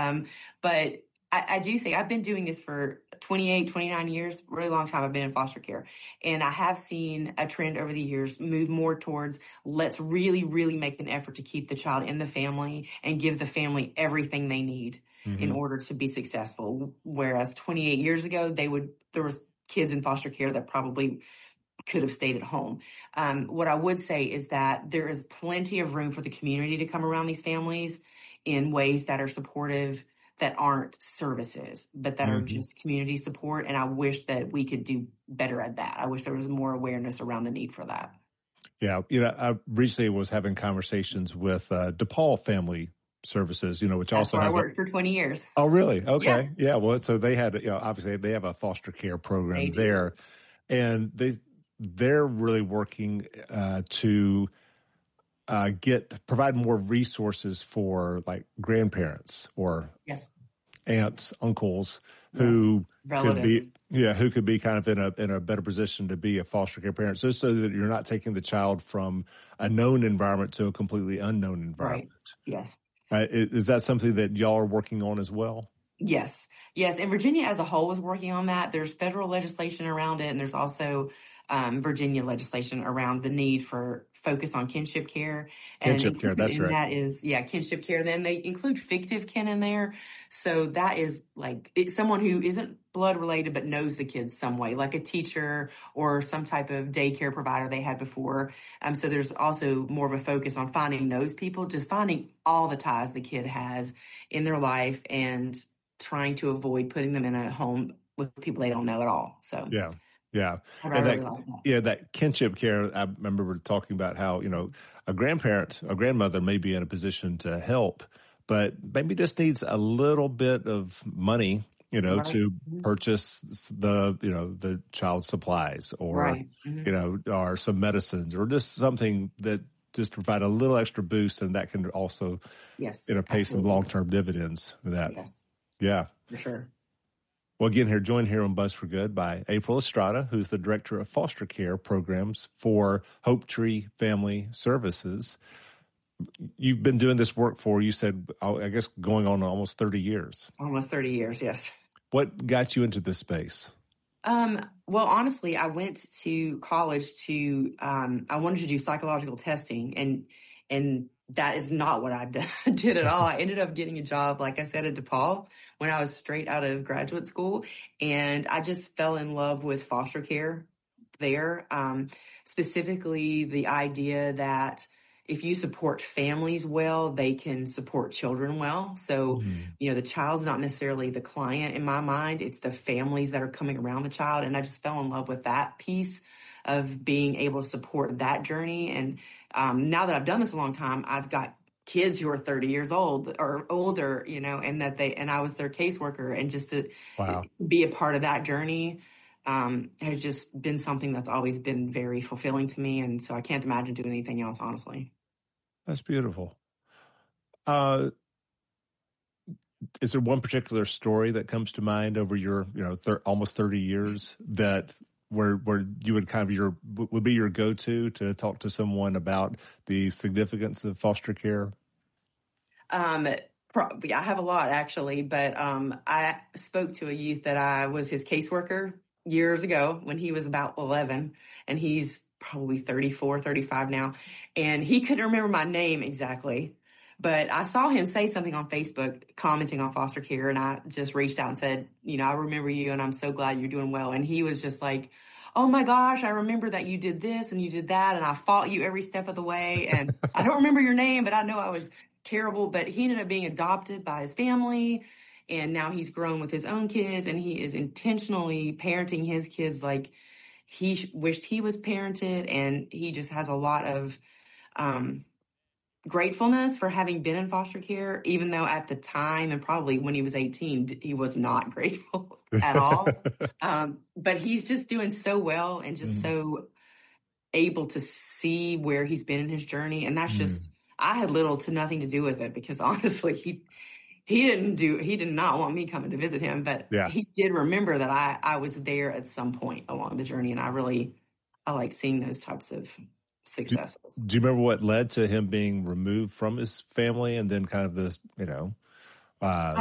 But I do think I've been doing this for 28, 29 years, really long time. I've been in foster care, and I have seen a trend over the years move more towards let's really, really make an effort to keep the child in the family and give the family everything they need in Mm-hmm. order to be successful. Whereas 28 years ago, there was kids in foster care that probably could have stayed at home. What I would say is that there is plenty of room for the community to come around these families in ways that are supportive, that aren't services, but that are Mm-hmm. just community support. And I wish that we could do better at that. I wish there was more awareness around the need for that. Yeah. I recently was having conversations with DePaul Family Services, which That's also where I has worked for 20 years. oh, really? Yeah, Okay. Yeah. Well, so they had, obviously they have a foster care they program do. there, and they're really working to provide more resources for like grandparents or Yes, aunts, uncles yes. who could Relatives. be who could be kind of in a better position to be a foster care parent, just so that you're not taking the child from a known environment to a completely unknown environment. Right. Yes. Is that something that y'all are working on as well? Yes. Yes. And Virginia as a whole is working on that. There's federal legislation around it, and there's also Virginia legislation around the need for focus on kinship care. And Kinship care, included that's in right. that is, kinship care. Then they include fictive kin in there. So that is like it's someone who isn't blood related but knows the kids some way, like a teacher or some type of daycare provider they had before. So there's also more of a focus on finding those people, just finding all the ties the kid has in their life and trying to avoid putting them in a home with people they don't know at all. So Yeah. Yeah. I And really like that. that kinship care, I remember talking about how, a grandmother may be in a position to help, but maybe just needs a little bit of money, Right. to purchase the child's supplies or, Right. Mhm. or some medicines or just something that just provide a little extra boost. And that can also, Yes, pay some absolutely. long-term dividends for that. Yes, Yeah. for sure. Well, again, joined here on Buzz for Good by April Estrada, who's the Director of Foster Care Programs for Hope Tree Family Services. You've been doing this work for, you said, I guess, going on almost 30 years. Almost 30 years, yes. What got you into this space? Well, honestly, I went to college I wanted to do psychological testing, and that is not what I did at all. I ended up getting a job, like I said, at DePaul when I was straight out of graduate school, and I just fell in love with foster care there. Specifically the idea that if you support families well, they can support children well. So, Mm. the child's not necessarily the client in my mind. It's the families that are coming around the child. And I just fell in love with that piece of being able to support that journey. And now that I've done this a long time, I've got kids who are 30 years old or older, and I was their caseworker, and just to Wow. be a part of that journey has just been something that's always been very fulfilling to me. And so I can't imagine doing anything else, honestly. That's beautiful. Uh, is there one particular story that comes to mind over your, almost 30 years that where you would kind of would be your go-to to talk to someone about the significance of foster care? Probably, I have a lot actually, but I spoke to a youth that I was his caseworker years ago when he was about 11, and he's probably 34, 35 now, and he couldn't remember my name exactly. But I saw him say something on Facebook commenting on foster care, and I just reached out and said, I remember you, and I'm so glad you're doing well. And he was just like, oh my gosh, I remember that you did this and you did that, and I fought you every step of the way. And I don't remember your name, but I know I was terrible. But he ended up being adopted by his family, and now he's grown with his own kids, and he is intentionally parenting his kids like he wished he was parented. And he just has a lot of gratefulness for having been in foster care, even though at the time, and probably when he was 18, he was not grateful at all. But he's just doing so well and just so able to see where he's been in his journey. And that's just, I had little to nothing to do with it, because honestly, he did not want me coming to visit him, but Yeah. he did remember that I was there at some point along the journey. And I like seeing those types of successes. Do you remember what led to him being removed from his family and then kind of this, I